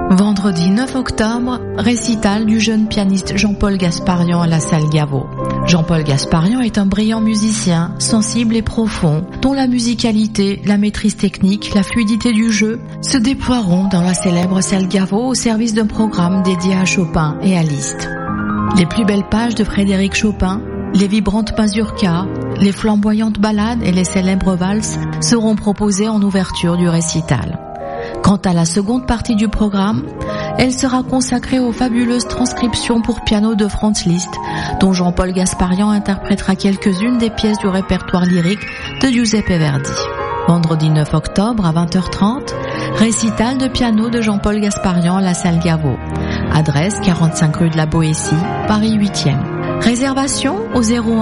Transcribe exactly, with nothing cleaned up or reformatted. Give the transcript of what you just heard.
Vendredi neuf octobre, récital du jeune pianiste Jean-Paul Gasparian à la salle Gaveau. Jean-Paul Gasparian est un brillant musicien, sensible et profond, dont la musicalité, la maîtrise technique, la fluidité du jeu se déploieront dans la célèbre salle Gaveau au service d'un programme dédié à Chopin et à Liszt. Les plus belles pages de Frédéric Chopin, les vibrantes mazurkas, les flamboyantes ballades et les célèbres valses seront proposées en ouverture du récital. Quant à la seconde partie du programme, elle sera consacrée aux fabuleuses transcriptions pour piano de Franz Liszt, dont Jean-Paul Gasparian interprétera quelques-unes des pièces du répertoire lyrique de Giuseppe Verdi. Vendredi neuf octobre à vingt heures trente, récital de piano de Jean-Paul Gasparian à la salle Gaveau. Adresse quarante-cinq rue de la Boétie, Paris huitième. Réservation au zéro un